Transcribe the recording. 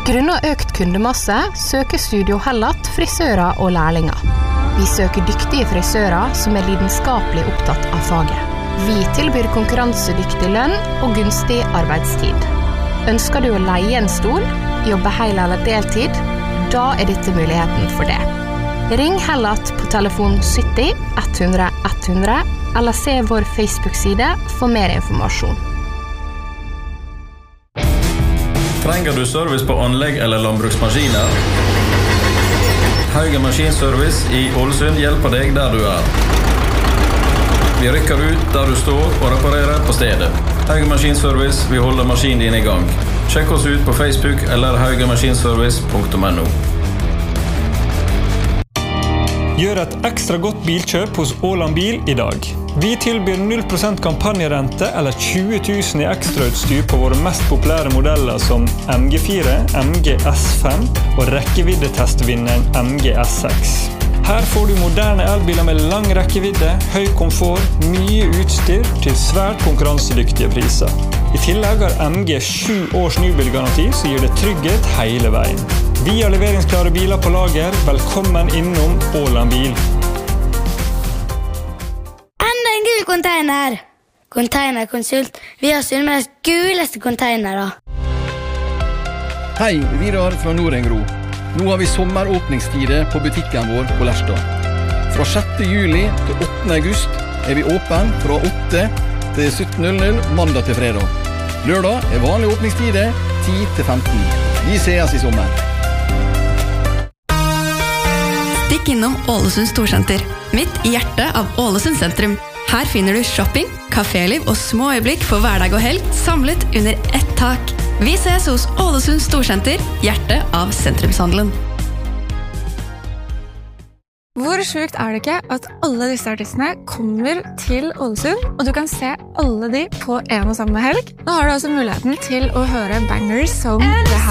Grunnet økt kundemasse søker Studio Hellat frisører og lærlinger. Vi søker dyktige frisører som lidenskapelig opptatt av faget. Vi tilbyr konkurransedyktig lønn og gunstig arbeidstid. Ønsker du å leie en stol, jobbe hel eller deltid, da dette muligheten for det. Ring Hellat på telefon 70 100 100 eller se vår Facebook-side for mer informasjon. Trenger du service på anlegg eller landbruksmaskiner? Haugen Maskinservice i Ålesund hjelper deg der du Vi rykker ut der du står og reparerer på stedet. Haugen Maskinservice, vi holder maskinen din i gang. Sjekk oss ut på Facebook eller haugenmaskinservice.no. Gjør et ekstra godt bilkjøp hos Åland Bil i dag. Vi tilbyr 0% kampanjerente eller 20 000 i ekstrautstyr på våre mest populære modeller som MG4, MG S5 og rekkeviddetestvinneren MG S6. Her får du moderne elbiler med lang rekkevidde, høy komfort, mye utstyr til svært konkurransedyktige priser. I tillegg har MG 7 års nybilgaranti som gir det trygghet hele veien. Vi har leveringsklare biler på lager. Velkommen innom Åland Bil. Enda en gul container! Containerkonsult. Vi har Sunnmøres guleste containere. Hei, Vidar fra Nordengro. Nå har vi sommeråpningstider på butikken vår på Lerstad. Fra 6. juli til 8. august vi åpen fra 8 til 17:00 mandag til fredag. Lørdag vanlige åpningstider 10 til 15. Vi ses i sommer. Stikk innom Ålesund Storsenter, midt i hjertet av Ålesund sentrum. Her finner du shopping, kaféliv og små øyeblikk for hverdag og helg samlet under ett tak. Vi ses hos Ålesund Storsenter, hjertet av sentrumshandelen. Hvor sjukt det ikke at alle disse artistene kommer til Ålesund, og du kan se alle de på en og samme helg? Nå har du altså muligheten til å høre bangers som det her.